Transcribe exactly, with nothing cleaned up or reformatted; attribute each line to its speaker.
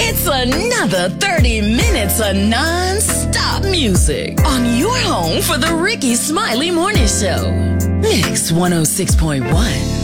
Speaker 1: It's another thirty minutes of non-stop music on your home for the Ricky Smiley Morning Show. Mix one oh six point one.